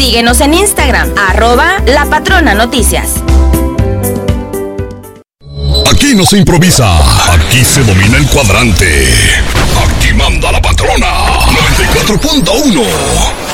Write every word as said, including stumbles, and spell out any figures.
Síguenos en Instagram, arroba La Patrona Noticias. Aquí no se improvisa, aquí se domina el cuadrante. Aquí manda la patrona. noventa y cuatro punto uno.